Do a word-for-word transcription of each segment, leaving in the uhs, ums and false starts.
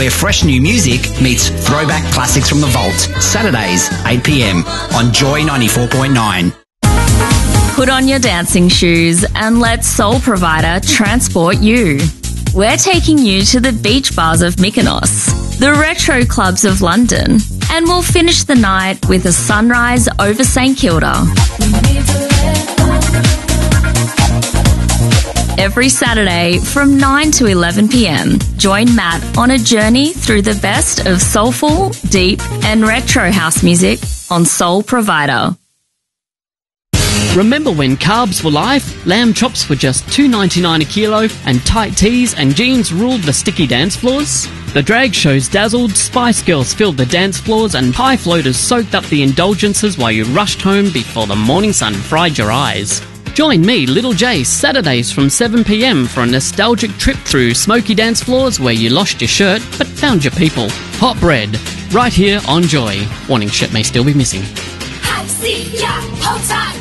where fresh new music meets throwback classics from the vault. Saturdays, eight p.m. on Joy ninety-four point nine. Put on your dancing shoes and let Soul Provider transport you. We're taking you to the beach bars of Mykonos, the retro clubs of London, and we'll finish the night with a sunrise over St Kilda. Every Saturday from nine to eleven p.m, join Matt on a journey through the best of soulful, deep and retro house music on Soul Provider. Remember when carbs were life, lamb chops were just two dollars ninety-nine a kilo, and tight tees and jeans ruled the sticky dance floors? The drag shows dazzled, Spice Girls filled the dance floors, and high floaters soaked up the indulgences while you rushed home before the morning sun fried your eyes. Join me, Little J, Saturdays from seven p.m. for a nostalgic trip through smoky dance floors where you lost your shirt but found your people. Hot bread, right here on Joy. Warning, shit may still be missing. I see ya, hold tight.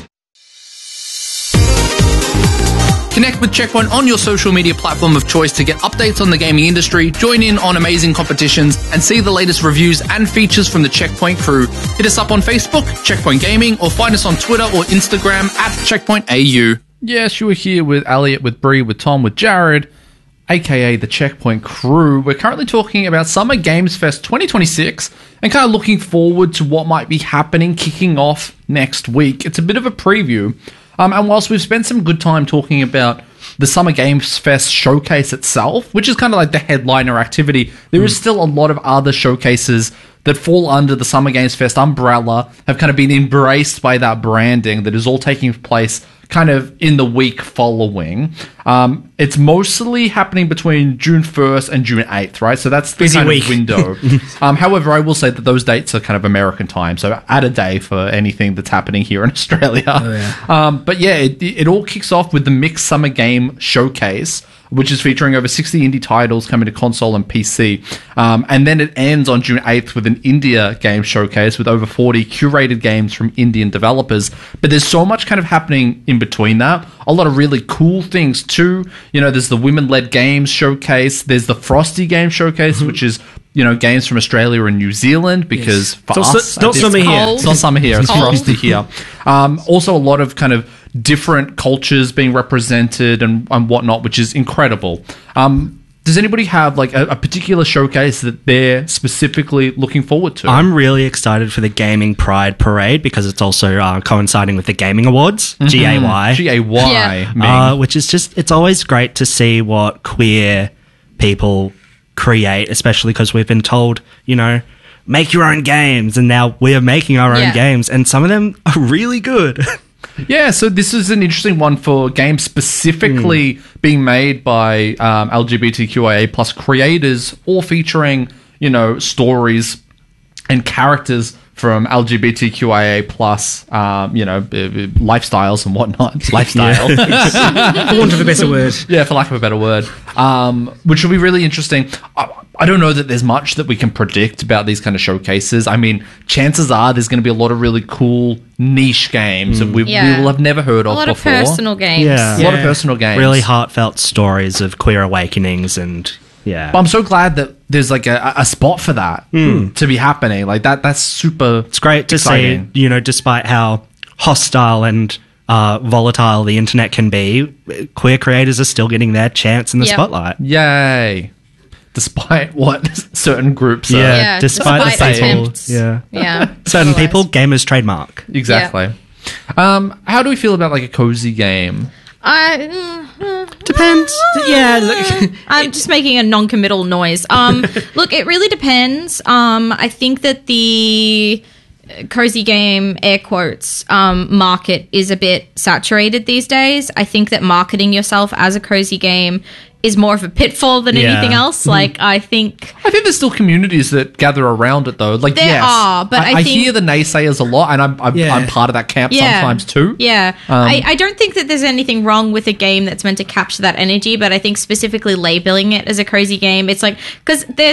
Connect with Checkpoint on your social media platform of choice to get updates on the gaming industry, join in on amazing competitions, and see the latest reviews and features from the Checkpoint crew. Hit us up on Facebook, Checkpoint Gaming, or find us on Twitter or Instagram at Checkpoint A U. Yes, you were here with Elliot, with Bree, with Tom, with Jared, aka the Checkpoint crew. We're currently talking about Summer Games Fest twenty twenty-six and kind of looking forward to what might be happening, kicking off next week. It's a bit of a preview. Um, and whilst we've spent some good time talking about the Summer Games Fest showcase itself, which is kind of like the headliner activity, there mm. is still a lot of other showcases that fall under the Summer Games Fest umbrella, have kind of been embraced by that branding that is all taking place kind of in the week following. Um, it's mostly happening between June first and June eighth, right? So that's the Busy kind week. of window. um, however, I will say that those dates are kind of American time, so add a day for anything that's happening here in Australia. Oh, yeah. Um, but yeah, it, it all kicks off with the Mixed Summer Game Showcase, which is featuring over sixty indie titles coming to console and P C. Um, and then it ends on June eighth with an India game showcase with over forty curated games from Indian developers. But there's so much kind of happening in between that. A lot of really cool things too. You know, there's the Women-Led Games Showcase. There's the Frosty Game Showcase, mm-hmm. which is, you know, games from Australia and New Zealand, because yes. for it's us... Not, not summer here. It's not summer here. It's Frosty here. Um, also, a lot of kind of different cultures being represented and, and whatnot, which is incredible. Um, does anybody have like a, a particular showcase that they're specifically looking forward to? I'm really excited for the Gaming Pride Parade because it's also uh, coinciding with the Gaming Awards, mm-hmm. G A Y. G A Y, yeah. uh, which is just, it's always great to see what queer people create, especially because we've been told, you know, make your own games, and now we're making our Yeah. own games, and some of them are really good. Yeah, so this is an interesting one for games specifically mm. being made by um, L G B T Q I A plus creators, all featuring, you know, stories and characters from L G B T Q I A plus, um, you know, uh, lifestyles and whatnot. Lifestyle. For want of a better word. Yeah, for lack of a better word. Um, which will be really interesting. I, I don't know that there's much that we can predict about these kind of showcases. I mean, chances are there's going to be a lot of really cool niche games mm. that we, Yeah. we will have never heard of A lot before. of personal games. Yeah. A lot of personal games. Really heartfelt stories of queer awakenings, and yeah. But I'm so glad that there's like a, a spot for that Mm. to be happening. Like that, that's super. It's great to exciting. see, you know, despite how hostile and uh, volatile the internet can be, queer creators are still getting their chance in the Yep. spotlight. Yay! Despite what certain groups are. Yeah, Yeah, despite, despite the people. attempts. Yeah. Yeah. Certain Otherwise. people, gamers trademark. Exactly. Um, how do we feel about like a cozy game? I, mm, Depends. Yeah, look, I'm just making a non-committal noise. Um, look, it really depends. Um, I think that the cozy game, air quotes, um, market is a bit saturated these days. I think that marketing yourself as a cozy game is more of a pitfall than Yeah. anything else. Like, I think... I think there's still communities that gather around it, though. Like, There yes, are, but I I, think- hear the naysayers a lot, and I'm I'm, Yeah. I'm part of that camp Yeah. sometimes too. Yeah. Um, I, I don't think that there's anything wrong with a game that's meant to capture that energy, but I think specifically labeling it as a cozy game, it's like... Because there's...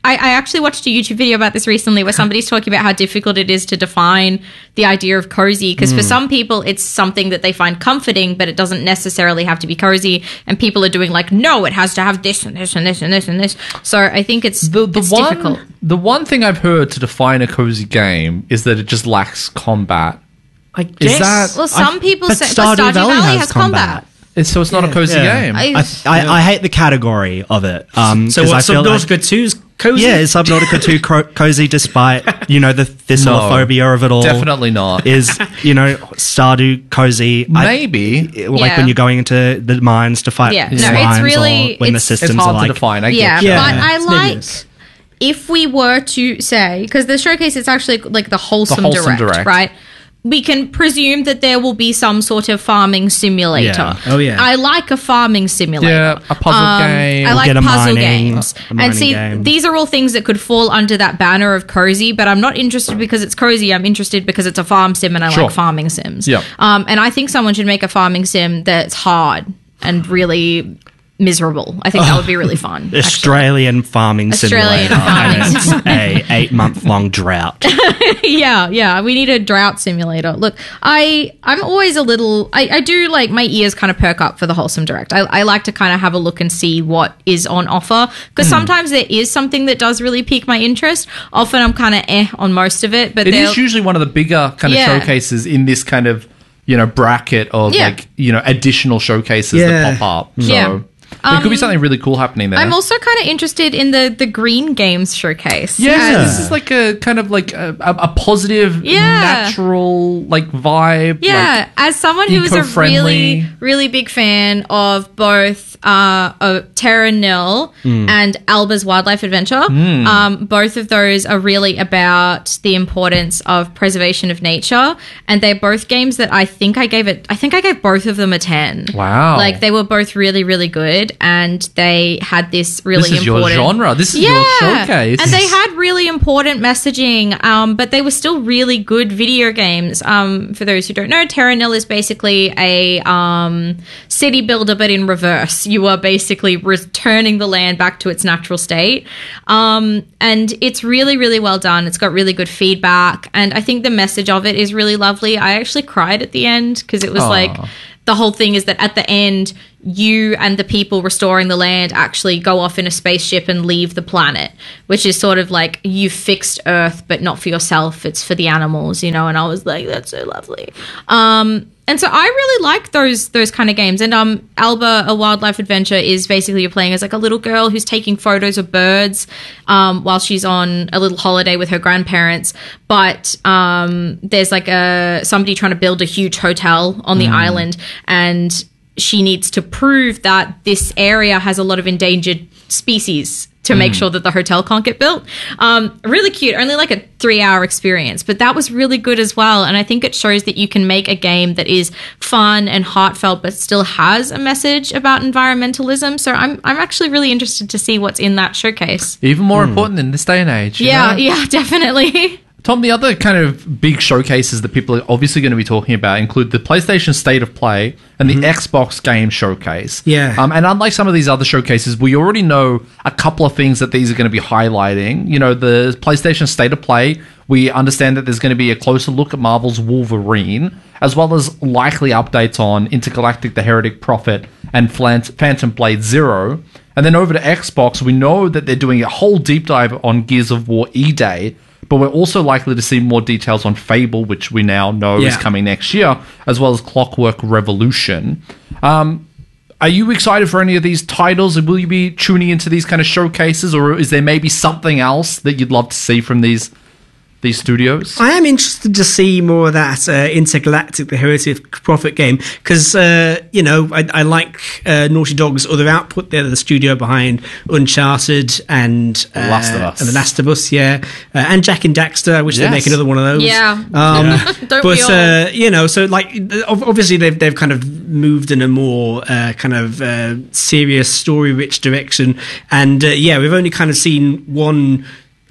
I, I actually watched a YouTube video about this recently where somebody's talking about how difficult it is to define the idea of cozy, because for some people it's something that they find comforting, but it doesn't necessarily have to be cozy, and people are doing like, no, it has to have this and this and this and this and this. So I think it's, The, the it's one, difficult. The one thing I've heard to define a cozy game is that it just lacks combat. I Is guess. that... Well, some people but say but Stardew Stardew Valley Valley, has has combat. combat. It's, so it's not a cozy Yeah. game. I- I, I, I hate the category of it. Um, so 'cause what, I feel like- Subnautica two is cozy? Yeah, is Subnautica two cro- cozy despite, you know, the thistlephobia of it all? Definitely not. Is, you know, Stardew cozy? I- Maybe. like Yeah. when you're going into the mines to fight Yeah. No, slimes, it's really- or when it's- the it's systems It's hard are to like, define. I Yeah, get you. but I it's like nebulous. if we were to say, because the showcase is actually like the wholesome, The Wholesome direct, Direct. right? We can presume that there will be some sort of farming simulator. Yeah. Oh, yeah. I like a farming simulator. Yeah, a puzzle game. I We'll like get a puzzle mining- games. a mining And see, game. these are all things that could fall under that banner of cozy, but I'm not interested because it's cozy. I'm interested because it's a farm sim and I Sure. like farming sims. Yeah. Um, and I think someone should make a farming sim that's hard and really miserable. I think that would be really fun. actually. Australian farming Australian simulator. farming And it's a eight month long drought. yeah, yeah. We need a drought simulator. Look, I I'm always a little. I, I do like my ears kind of perk up for the Wholesome Direct. I, I like to kind of have a look and see what is on offer, because Hmm. sometimes there is something that does really pique my interest. Often I'm kind of eh on most of it, but It they'll- is usually one of the bigger kind of Yeah. showcases in this kind of, you know, bracket of Yeah. like, you know, additional showcases Yeah. that pop up. So Yeah. there could be something really cool happening there. I'm also kind of interested in the the Green Games showcase. yeah, As- this is like a kind of like a, a, a positive, Yeah. natural like vibe. Yeah, like, as someone who is a eco-friendly. really, really big fan of both uh, of Terra Nil Hmm. and Alba's Wildlife Adventure, um, both of those are really about the importance of preservation of nature, and they're both games that I think I gave it. I think I gave both of them a ten. Wow. Like they were both really, really good, and they had this really This is your important genre. This is your showcase. and they had really important messaging, um, but they were still really good video games. Um, for those who don't know, Terra Nil is basically a um, city builder, but in reverse. You are basically returning the land back to its natural state. Um, and it's really, really well done. It's got really good feedback. And I think the message of it is really lovely. I actually cried at the end because it was Aw. like... The whole thing is that at the end, you and the people restoring the land actually go off in a spaceship and leave the planet, which is sort of like you fixed Earth, but not for yourself. It's for the animals, you know. And I was like, that's so lovely. Um, and so I really like those those kind of games. And um, Alba, A Wildlife Adventure, is basically you're playing as like a little girl who's taking photos of birds um, while she's on a little holiday with her grandparents. But um, there's like a somebody trying to build a huge hotel on the island, and she needs to prove that this area has a lot of endangered species to make sure that the hotel can't get built. Um, really cute, only like a three hour experience, but that was really good as well. And I think it shows that you can make a game that is fun and heartfelt, but still has a message about environmentalism. So I'm, I'm actually really interested to see what's in that showcase. even more important in this day and age. you Yeah, know? yeah, definitely. Tom, the other kind of big showcases that people are obviously going to be talking about include the PlayStation State of Play and the Xbox Game Showcase. Yeah. Um, and unlike some of these other showcases, we already know a couple of things that these are going to be highlighting. You know, the PlayStation State of Play, we understand that there's going to be a closer look at Marvel's Wolverine, as well as likely updates on Intergalactic, The Heretic Prophet, and Flant- Phantom Blade Zero. And then over to Xbox, we know that they're doing a whole deep dive on Gears of War E-Day, but we're also likely to see more details on Fable, which we now know is Yeah. coming next year, as well as Clockwork Revolution. Um, are you excited for any of these titles? Will you be tuning into these kind of showcases, or is there maybe something else that you'd love to see from these these studios? I am interested to see more of that uh, Intergalactic, the Heretic Prophet game, because, uh, you know, I, I like uh, Naughty Dog's other output. They're the studio behind Uncharted and uh, The Last of Us. and The Last of Us, yeah. Uh, and Jack and Daxter. I wish Yes. they'd make another one of those. Yeah. Um, Don't but, we all? uh, you know, so, like, ob- obviously they've, they've kind of moved in a more uh, kind of uh, serious, story-rich direction. And, uh, yeah, we've only kind of seen one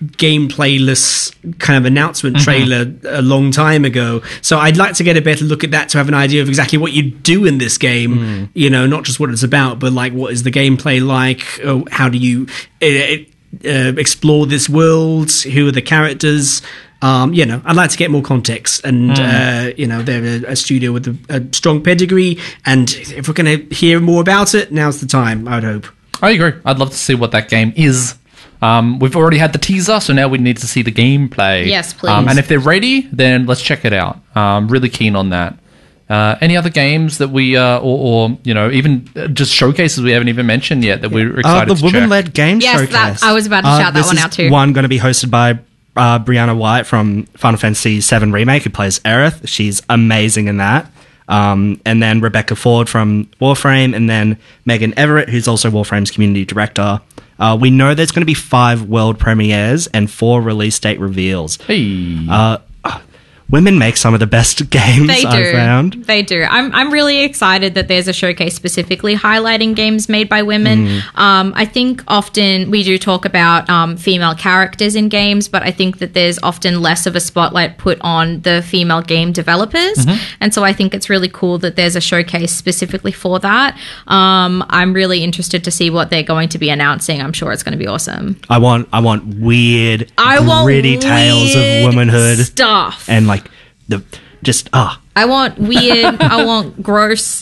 gameplayless kind of announcement trailer a long time ago, so I'd like to get a better look at that to have an idea of exactly what you do in this game, you know, not just what it's about, but like what is the gameplay like, or how do you it, it, uh, explore this world? Who are the characters? Um, you know, I'd like to get more context, and mm. uh, you know, they're a, a studio with a, a strong pedigree, and if we're going to hear more about it, now's the time. I'd hope. I agree. I'd love to see what that game is. Um, we've already had the teaser, so now we need to see the gameplay. Yes, please. Um, and if they're ready, then let's check it out. Um, really keen on that. Uh, any other games that we, uh, or, or you know, even just showcases we haven't even mentioned yet that we're excited uh, the to check? The women-led game yes, showcase. That, I was about to uh, shout that one out too. This is one going to be hosted by uh, Brianna White from Final Fantasy seven Remake, who plays Aerith. She's amazing in that. Um, and then Rebecca Ford from Warframe, and then Megan Everett, who's also Warframe's community director. Uh, we know there's going to be five world premieres and four release date reveals. Hey. Uh, women make some of the best games they do. I've found. They do. I'm I'm really excited that there's a showcase specifically highlighting games made by women. Mm. Um, I think often we do talk about um, female characters in games, but I think that there's often less of a spotlight put on the female game developers. Mm-hmm. And so I think it's really cool that there's a showcase specifically for that. Um, I'm really interested to see what they're going to be announcing. I'm sure it's going to be awesome. I want I want weird, I want gritty tales of womanhood stuff. And like the just ah. I want weird. I want gross.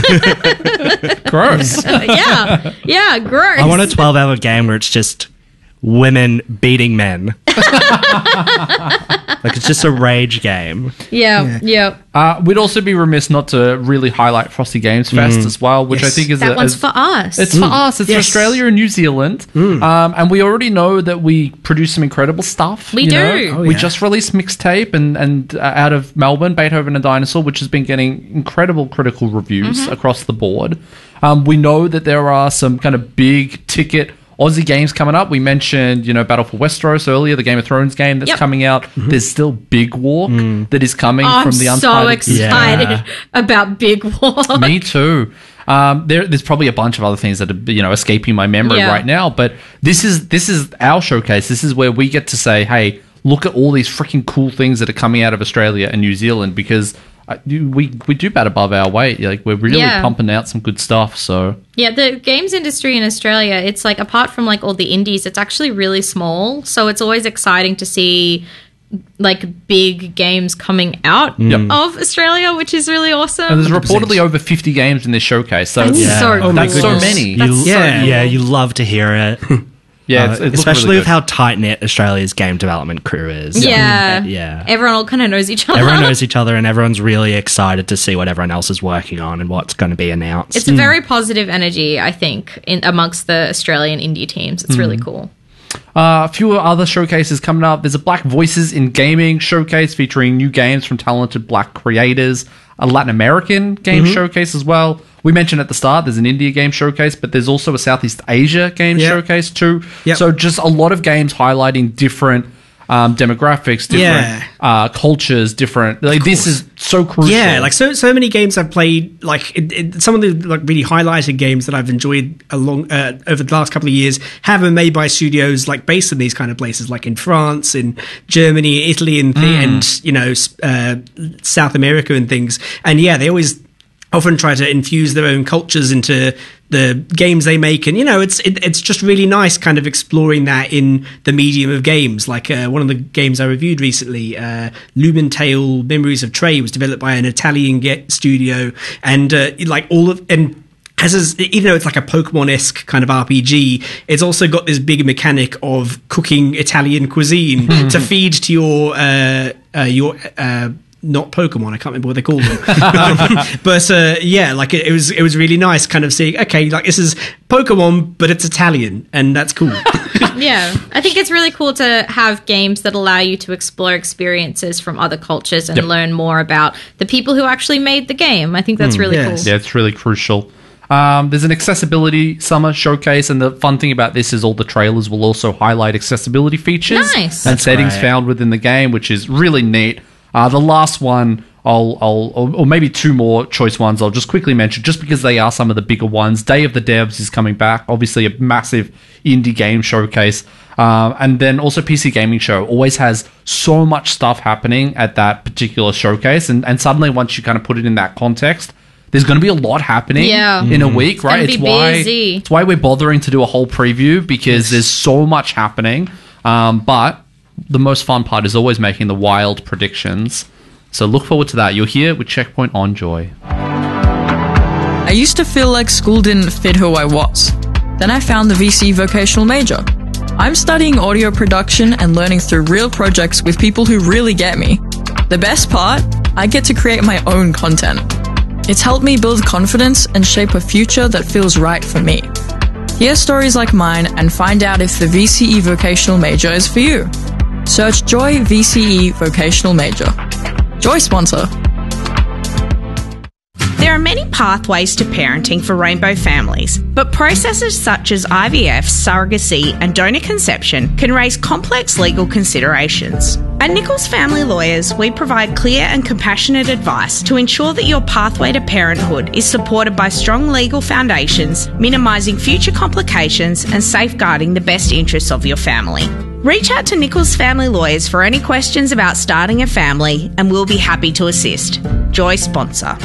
Gross. yeah, yeah, gross. I want a twelve-hour game where it's just women beating men. Like it's just a rage game. Yeah, yeah. yeah. Uh, we'd also be remiss not to really highlight Frosty Games Fest mm. as well, which yes. I think is that a, one's a, for us. It's mm. for us. It's yes. for Australia and New Zealand, mm. um, and we already know that we produce some incredible stuff. We you do. Know? Oh, we yeah. just released Mixtape and and uh, out of Melbourne, Beethoven and Dinosaur, which has been getting incredible critical reviews mm-hmm. across the board. Um, we know that there are some kind of big ticket Aussie games coming up. We mentioned, you know, Battle for Westeros earlier, the Game of Thrones game that's yep. coming out. Mm-hmm. There's still Big Walk mm. that is coming oh, from the I'm Untitled. so excited yeah. about Big Walk. Me too. Um, there, there's probably a bunch of other things that are, you know, escaping my memory yeah. right now. But this is this is our showcase. This is where we get to say, hey, look at all these freaking cool things that are coming out of Australia and New Zealand, because I, we we do bat above our weight. Like we're really yeah. pumping out some good stuff. So yeah, the games industry in Australia, it's like apart from like all the indies, it's actually really small. So it's always exciting to see like big games coming out yep. of Australia, which is really awesome. And there's reportedly over fifty games in this showcase. So That's yeah. so oh, cool. that's so many. You, That's yeah, so yeah, cool. you love to hear it. Yeah, uh, it's, it's especially really with how tight knit Australia's game development crew is. Yeah, Uh, yeah. Everyone all kind of knows each other. Everyone knows each other, and everyone's really excited to see what everyone else is working on and what's going to be announced. It's a very positive energy, I think, in amongst the Australian indie teams. It's mm. really cool. Uh, a few other showcases coming up. There's a Black Voices in Gaming showcase featuring new games from talented black creators. A Latin American game mm-hmm. showcase as well. We mentioned at the start there's an India game showcase, but there's also a Southeast Asia game yep. showcase too. Yep. So just a lot of games highlighting different um, demographics, different yeah. uh, cultures, different. Like this is so crucial. Yeah, like so so many games I've played. Like it, it, some of the like really highlighted games that I've enjoyed along uh, over the last couple of years have been made by studios like based in these kind of places, like in France, in Germany, Italy, and th- mm. and you know uh, South America and things. And yeah, they always often try to infuse their own cultures into the games they make, and you know it's it, it's just really nice kind of exploring that in the medium of games. Like uh, one of the games I reviewed recently, uh, Lumen Tale Memories of Trey, was developed by an Italian get studio, and uh, like all of and as is, even though it's like a Pokemon-esque kind of R P G, it's also got this big mechanic of cooking Italian cuisine to feed to your uh, uh, your uh, not Pokemon, I can't remember what they called them. um, but uh, yeah, like it, it was it was really nice kind of seeing, okay, like this is Pokemon, but it's Italian, and that's cool. Yeah, I think it's really cool to have games that allow you to explore experiences from other cultures and yep. learn more about the people who actually made the game. I think that's mm, really yes. cool. Yeah, it's really crucial. Um, there's an accessibility summer showcase, and the fun thing about this is all the trailers will also highlight accessibility features nice. and That's settings great. found within the game, which is really neat. Uh, the last one, I'll, I'll, or, or maybe two more choice ones, I'll just quickly mention, just because they are some of the bigger ones. Day of the Devs is coming back, obviously a massive indie game showcase. Um, and then also P C Gaming Show always has so much stuff happening at that particular showcase. And, and suddenly, once you kind of put it in that context, there's going to be a lot happening Yeah. in a week, right? gonna It's be why busy. it's why we're bothering to do a whole preview because there's so much happening. Um, but the most fun part is always making the wild predictions. So look forward to that. You're here with Checkpoint on Joy. I used to feel like school didn't fit who I was. Then I found the V C vocational major. I'm studying audio production and learning through real projects with people who really get me. The best part, I get to create my own content. It's helped me build confidence and shape a future that feels right for me. Hear stories like mine and find out if the V C E vocational major is for you. Search Joy V C E vocational major. Joy sponsor. There are many pathways to parenting for rainbow families, but processes such as I V F, surrogacy, and donor conception can raise complex legal considerations. At Nichols Family Lawyers, we provide clear and compassionate advice to ensure that your pathway to parenthood is supported by strong legal foundations, minimising future complications and safeguarding the best interests of your family. Reach out to Nichols Family Lawyers for any questions about starting a family, and we'll be happy to assist. Joy sponsor.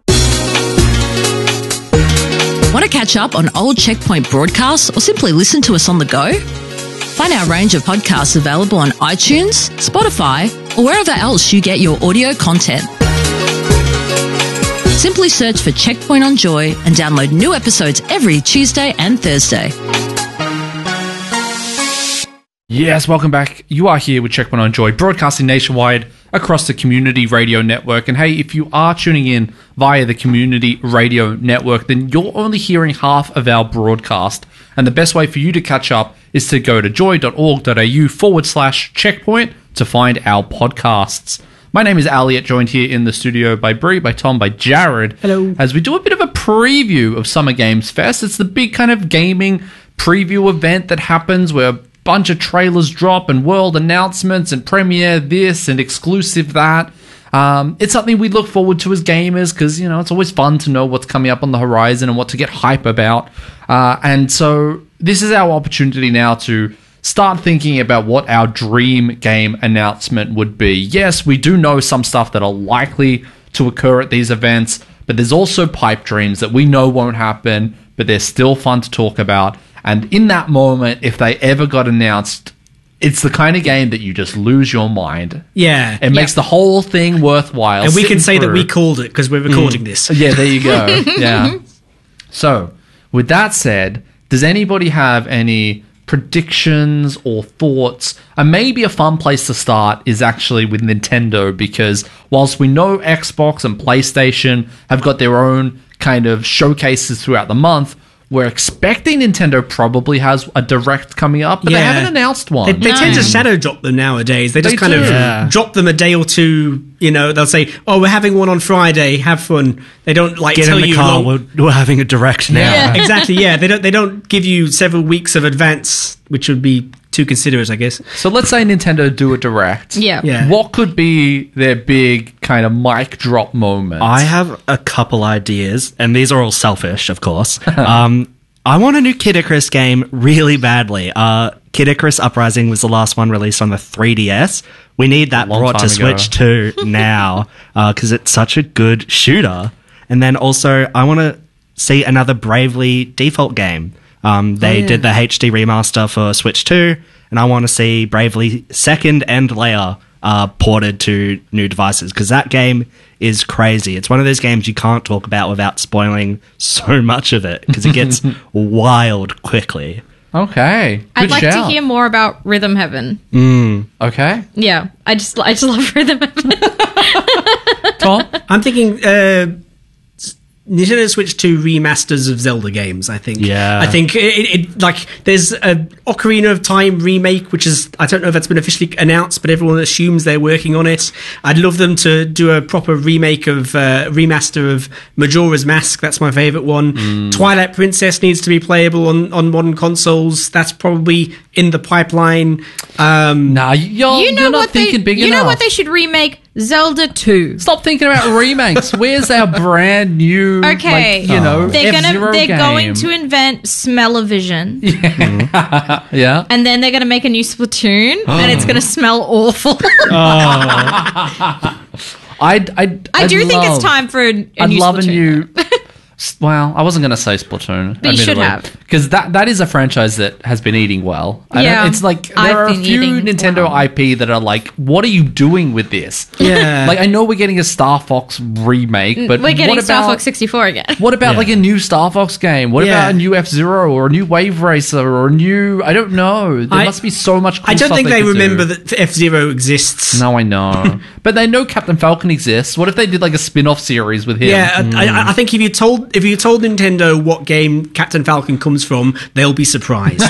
Want to catch up on old Checkpoint broadcasts or simply listen to us on the go? Find our range of podcasts available on iTunes, Spotify, or wherever else you get your audio content. Simply search for Checkpoint on Joy and download new episodes every Tuesday and Thursday. Yes, welcome back. You are here with Checkpoint on Joy, broadcasting nationwide across the Community Radio Network. And hey, if you are tuning in via the Community Radio Network, then you're only hearing half of our broadcast. And the best way for you to catch up is to go to joy.org.au forward slash checkpoint to find our podcasts. My name is Elliot, joined here in the studio by Bree, by Tom, by Jared. Hello. As we do a bit of a preview of Summer Games Fest. It's the big kind of gaming preview event that happens where bunch of trailers drop and world announcements and premiere this and exclusive that. Um, it's something we look forward to as gamers because, you know, it's always fun to know what's coming up on the horizon and what to get hype about. Uh, and so this is our opportunity now to start thinking about what our dream game announcement would be. Yes, we do know some stuff that are likely to occur at these events, but there's also pipe dreams that we know won't happen, but they're still fun to talk about. And in that moment, if they ever got announced, it's the kind of game that you just lose your mind. Yeah. It makes yeah. the whole thing worthwhile. And we can sitting say that through. we called it because we're recording Mm. this. Yeah, there you go. Yeah. So, with that said, does anybody have any predictions or thoughts? And maybe a fun place to start is actually with Nintendo, because whilst we know Xbox and PlayStation have got their own kind of showcases throughout the month, we're expecting Nintendo probably has a Direct coming up, but they Yeah. haven't announced one. They, they tend to shadow drop them nowadays. They just They kind do. of Yeah. drop them a day or two. You know, they'll say, "Oh, we're having one on Friday. Have fun." They don't like Get tell in the you. car. long- We're, we're having a direct now. yeah, exactly. Yeah, they don't. They don't give you several weeks of advance, which would be too considerate, I guess. So let's say Nintendo do a Direct. Yeah. Yeah. What could be their big kind of mic drop moment? I have a couple ideas, and these are all selfish, of course. um, I want a new Kid Icarus game really badly. Uh, Kid Icarus Uprising was the last one released on the three D S. We need that Long brought to time ago. Switch too now, because it's such a good shooter. And then also, I want to see another Bravely Default game. Um, they Oh, yeah. did the H D remaster for Switch two, and I want to see Bravely Second and layer uh, ported to new devices, because that game is crazy. It's one of those games you can't talk about without spoiling so much of it, because it gets wild quickly. Okay. I'd Good like shout. to hear more about Rhythm Heaven. Okay. Yeah, I just I just love Rhythm Heaven. Tom? I'm thinking uh, Nintendo Switch two remasters of Zelda games. I think. Yeah. I think it, it, it like there's a Ocarina of Time remake, which is I don't know if that's been officially announced, but everyone assumes they're working on it. I'd love them to do a proper remake of uh, remaster of Majora's Mask. That's my favorite one. Twilight Princess needs to be playable on on modern consoles. That's probably in the pipeline. Um, Nah, you're, you know you're not what thinking they, big You enough. know what they should remake? Zelda two. Stop thinking about remakes. Where's our brand new, Okay, like, you know, they're gonna F-Zero they're game? going to invent Smell-O-Vision, Yeah. and then they're gonna make a new Splatoon, and it's gonna smell awful. I'd, I'd, I I'd do think love- it's time for a, a I'd new love a Splatoon. new. Well, I wasn't going to say Splatoon, But you should have. because that that is a franchise that has been eating well. I Yeah. don't, it's like I've there are a been few eating Nintendo well. I P that are like, what are you doing with this? Yeah. like I know we're getting a Star Fox remake, but We're getting what Star about, Fox sixty-four again. What about Yeah. like a new Star Fox game? What Yeah. about a new F Zero or a new Wave Racer or a new? I don't know. There I- must be so much. Cool I don't stuff think they could remember do. that F Zero exists. No, I know, but they know Captain Falcon exists. What if they did like a spin-off series with him? Yeah, I, I, I think if you told if you told Nintendo what game Captain Falcon comes from, they'll be surprised.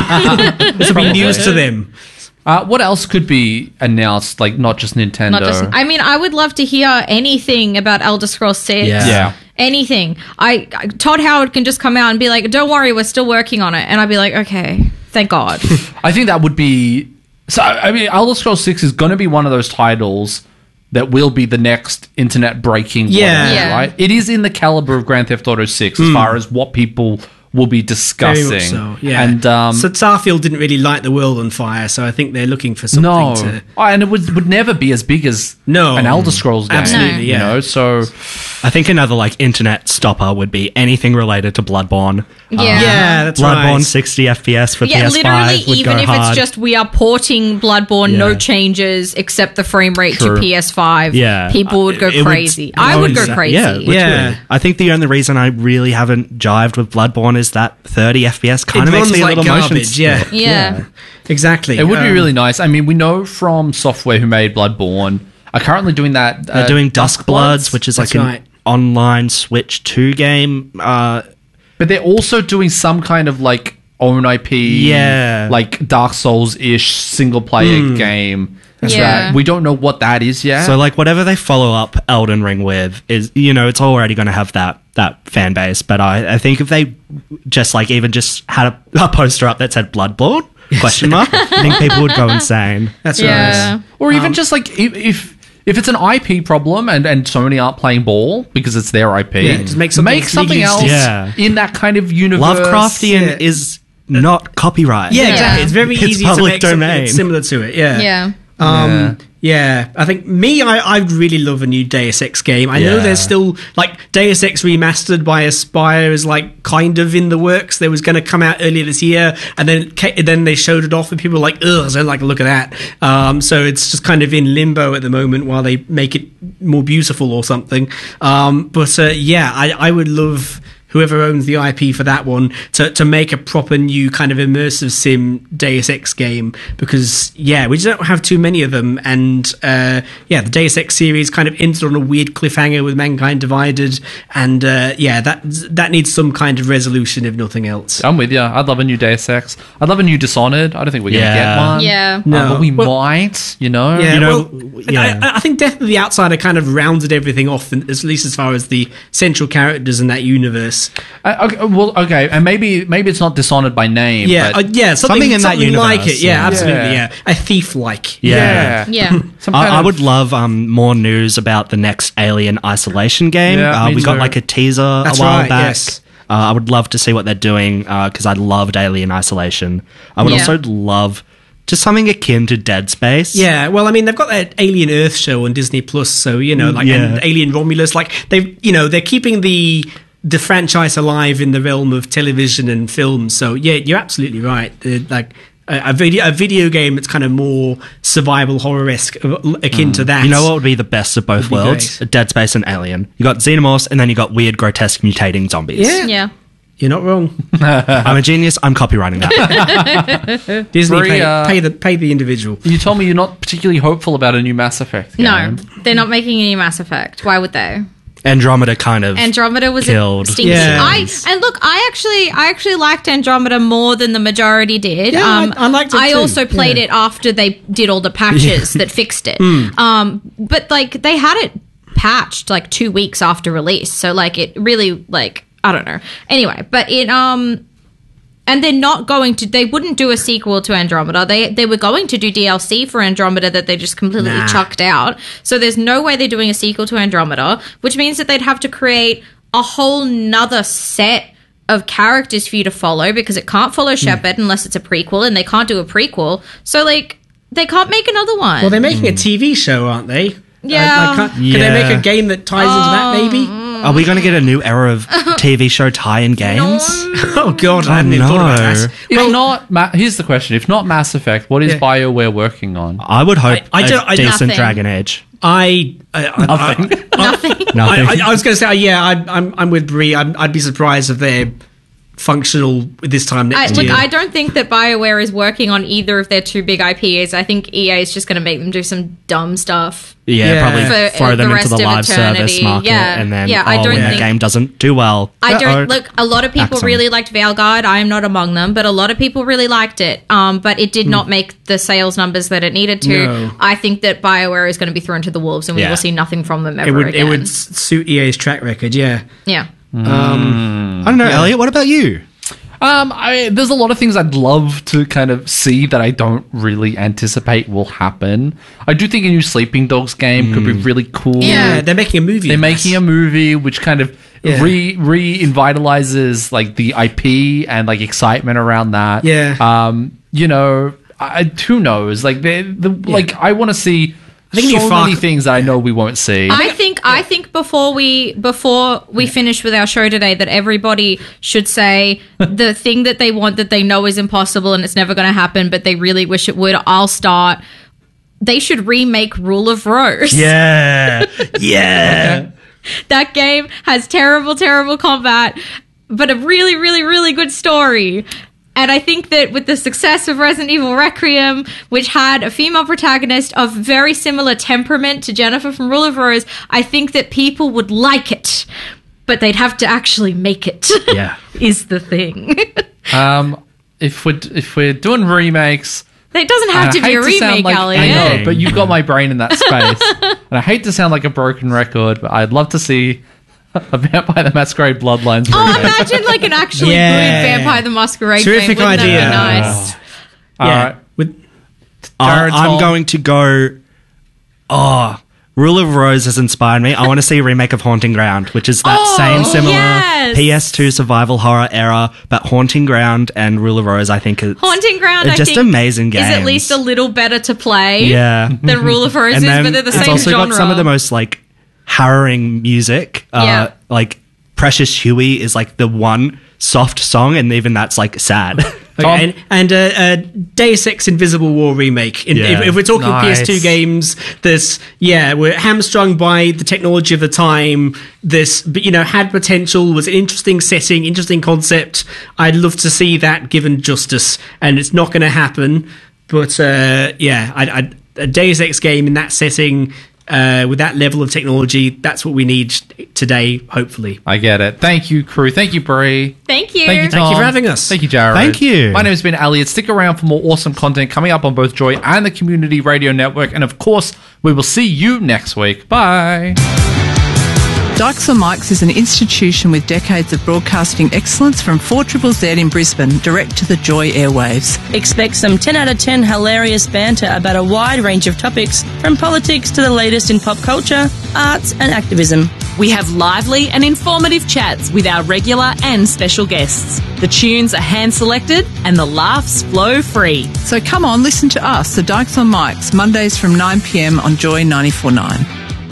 This will be news to them. Uh, what else could be announced? Like not just Nintendo. Not just, I mean, I would love to hear anything about Elder Scrolls six. Yeah. Yeah. Anything. I I- Todd Howard can just come out and be like, "Don't worry, we're still working on it," and I'd be like, "Okay, thank God." I think that would be. So I mean, Elder Scrolls Six is going to be one of those titles that will be the next internet breaking. Yeah. whatever, Yeah. right. It is in the caliber of Grand Theft Auto Six as far as what people will be Very discussing. much so, yeah. And um, so Starfield didn't really light the world on fire, so I think they're looking for something no, to. Oh, and it would would never be as big as No. an Elder Scrolls game. Absolutely, you yeah. know. So I think another like internet stopper would be anything related to Bloodborne. Yeah. Yeah, that's Bloodborne right. sixty F P S for Yeah, P S five literally, would even go if hard. it's just we are porting Bloodborne, no Yeah. changes except the frame rate True. to P S five, Yeah. people would go It would- crazy. I would go Exa- crazy. Yeah, literally. Yeah. I think the only reason I really haven't jived with Bloodborne is that thirty F P S kind It of makes runs me a like little motion garbage, sick. yeah. Yeah. Exactly. it would be Um, really nice. I mean, we know from Software who made Bloodborne are currently doing that. They're uh, doing Dusk Bloods, which is like That's an right. online Switch two game. Uh, But they're also doing some kind of like own I P, Yeah. like Dark Souls ish single player game. Yeah. That we don't know what that is yet. So like whatever they follow up Elden Ring with is, you know, it's already going to have that that fan base. But I, I think if they just like even just had a, a poster up that said Bloodborne question mark, I think people would go insane. That's Yeah. right. or even just like if, if if it's an I P problem and, and Sony aren't playing ball because it's their I P, Yeah, just make something make something legally else distinct. in that kind of universe. Lovecraftian Yeah. is not copyright. Yeah, Yeah. exactly. It's very It's easy to public make something domain. that's similar to it. Yeah. Yeah. Um, yeah. I think me, I, I'd really love a new Deus Ex game. I know Yeah. there's still like Deus Ex Remastered by Aspire is like kind of in the works. There was going to come out earlier this year, and then it ca- then they showed it off, and people were like, "Ugh, I don't like the look of that." Um, so it's just kind of in limbo at the moment while they make it more beautiful or something. Um, but uh, yeah, I, I would love whoever owns the I P for that one to, to make a proper new kind of immersive sim Deus Ex game, because yeah, we just don't have too many of them, and uh, yeah, the Deus Ex series kind of ended on a weird cliffhanger with Mankind Divided, and uh, yeah, that that needs some kind of resolution if nothing else. I'm with you. I'd love a new Deus Ex. I'd love a new Dishonored. I don't think we're going to Yeah. get one. Yeah. Uh, No. but we Well- might, you know. Yeah, You know, well, yeah. I, I think Death of the Outsider kind of rounded everything off, at least as far as the central characters in that universe. Uh, okay, well, okay, and maybe maybe it's not Dishonored by name. Yeah, but uh, yeah, something, something in that something like universe, it. Yeah, yeah. absolutely. Yeah. Yeah, a thief-like. Yeah. Yeah. Some kind I, I of- would love um, more news about the next Alien Isolation game. Yeah, uh, me we got too. like a teaser That's a while right, back. yes. Uh, I would love to see what they're doing because I loved Alien Isolation. I would Yeah. also love just something akin to Dead Space. Yeah, well, I mean, they've got that Alien Earth show on Disney Plus, so you know, like Yeah. and Alien Romulus, like they've, you know, they're keeping the the franchise alive in the realm of television and film. So yeah, you're absolutely right. They're like a, a video, a video game that's kind of more survival horror esque, akin to that. You know what would be the best of both Would be worlds? great. Dead Space and Alien. You got xenomorphs, and then you got weird, grotesque, mutating zombies. Yeah, Yeah. you're not wrong. I'm a genius. I'm copywriting that. Disney Brie, pay, uh, pay the pay the individual. You told me you're not particularly hopeful about a new Mass Effect game. No, they're not making any Mass Effect. Why would they? Andromeda kind of. Andromeda was Killed. a stinky. Yeah. I and look, I actually, I actually liked Andromeda more than the majority did. Yeah, I- I liked it I too. also played Yeah. it after they did all the patches that fixed it. Um, but like they had it patched like two weeks after release, so like it really like I don't know. Anyway, but it um. And they're not going to. They wouldn't do a sequel to Andromeda. They they were going to do D L C for Andromeda that they just completely Nah. chucked out. So there's no way they're doing a sequel to Andromeda, which means that they'd have to create a whole nother set of characters for you to follow because it can't follow Shepard unless it's a prequel, and they can't do a prequel. So like they can't make another one. Well, they're making a T V show, aren't they? Yeah. like, can, Yeah. can they make a game that ties into that? Maybe. Are we going to get a new era of T V show tie-in games? Oh God, I hadn't even no. thought about that. If not, Ma- here's the question: if not Mass Effect, what is Yeah. BioWare working on? I would hope I- I a don't- I- decent Nothing. Dragon Age. I, I, I Nothing. Nothing. Nothing. I, I, I was going to say, yeah, I, I'm, I'm with Brie. I'm, I'd be surprised if they're functional this time I, next look, year. I don't think that BioWare is working on either of their two big I Ps. I think E A is just going to make them do some dumb stuff. Yeah, Yeah. probably For, throw uh, them the into the rest of live eternity. service market, Yeah. and then Yeah, I oh, don't when the think- game doesn't do well. I don't uh-oh. look. A lot of people Axon. really liked Veilguard. I am not among them, but a lot of people really liked it. Um, but it did not make the sales numbers that it needed to. No. I think that BioWare is going to be thrown to the wolves, and we Yeah. will see nothing from them ever it would, again. it would s- suit E A's track record. Yeah. yeah. Um, I don't know, Elliot. What about you? Um, I, there's a lot of things I'd love to kind of see that I don't really anticipate will happen. I do think a new Sleeping Dogs game could be really cool. yeah, they're making a movie. They're of making this. a movie which kind of Yeah. re re revitalizes like the I P and like excitement around that. Yeah. Um, you know, I, who knows? Like they, the like I want to see I think so new Far- many things that I know we won't see. I think I think before we before we finish with our show today, that everybody should say the thing that they want that they know is impossible and it's never going to happen, but they really wish it would. I'll start. They should remake Rule of Rose. Yeah, yeah. That game has terrible, terrible combat, but a really, really, really good story. And I think that with the success of Resident Evil Requiem, which had a female protagonist of very similar temperament to Jennifer from Rule of Rose, I think that people would like it, but they'd have to actually make it. Yeah. Is the thing. um, if we're if we're doing remakes. It doesn't have And to I be hate a to sound remake, like, Elliot. I know, but you've got my brain in that space. And I hate to sound like a broken record, but I'd love to see a Vampire the Masquerade Bloodlines Oh, remake. imagine like an actually Yeah. good Vampire the Masquerade Terrific game. Wouldn't idea. that be nice? All yeah. right. With, I, Jared, I'm Tom. going to go. Oh, Rule of Rose has inspired me. I want to see a remake of Haunting Ground, which is that Oh, same similar yes. P S two survival horror era, but Haunting Ground and Rule of Rose, I think, is Haunting Ground, They're I just think, amazing is at games. least a little better to play yeah. than Rule of Roses, And then but they're the it's same also genre. got some of the most like harrowing music. Uh, Yeah. Like Precious Huey is like the one soft song, and even that's like sad. okay, and and uh, uh, Deus Ex Invisible War remake. In, Yeah. if, if we're talking Nice. P S two games, this yeah, we're hamstrung by the technology of the time. This, but you know, had potential, was an interesting setting, interesting concept. I'd love to see that given justice, and it's not going to happen. But uh, yeah, I, I, a Deus Ex game in that setting. Uh, with that level of technology, that's what we need today, hopefully. I get it. Thank you, crew. Thank you, Brie. Thank you. Thank you, Tom. Thank you for having us. Thank you, Jared. Thank you. My name has been Elliot. Stick around for more awesome content coming up on both Joy and the Community Radio Network. And of course, we will see you next week. Bye. Dykes on Mics is an institution with decades of broadcasting excellence from four Z Z in Brisbane, direct to the Joy airwaves. Expect some ten out of ten hilarious banter about a wide range of topics, from politics to the latest in pop culture, arts and activism. We have lively and informative chats with our regular and special guests. The tunes are hand-selected and the laughs flow free. So come on, listen to us, the Dykes on Mics, Mondays from nine p m on Joy ninety-four point nine.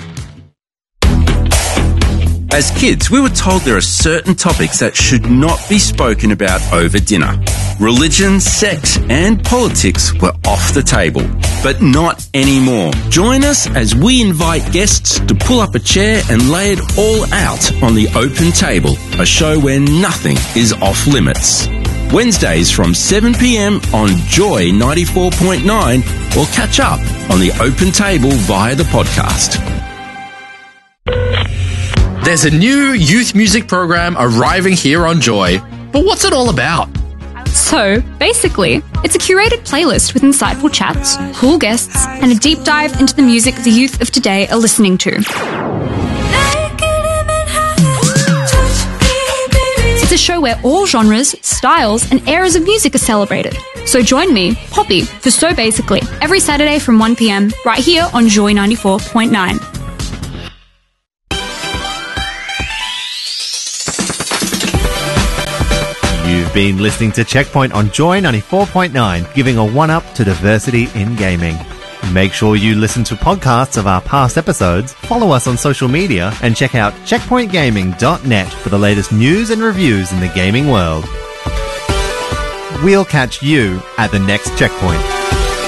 As kids, we were told there are certain topics that should not be spoken about over dinner. Religion, sex, and politics were off the table, but not anymore. Join us as we invite guests to pull up a chair and lay it all out on the open table, a show where nothing is off limits. Wednesdays from seven p m on Joy ninety-four point nine, or catch up on the open table via the podcast. There's a new youth music program arriving here on Joy. But what's it all about? So, basically, it's a curated playlist with insightful chats, cool guests, and a deep dive into the music the youth of today are listening to. It's a show where all genres, styles, and eras of music are celebrated. So join me, Poppy, for So Basically, every Saturday from one p m, right here on Joy ninety-four point nine. You've been listening to Checkpoint on Joy ninety-four point nine, giving a one-up to diversity in gaming. Make sure you listen to podcasts of our past episodes, follow us on social media, and check out checkpoint gaming dot net for the latest news and reviews in the gaming world. We'll catch you at the next checkpoint.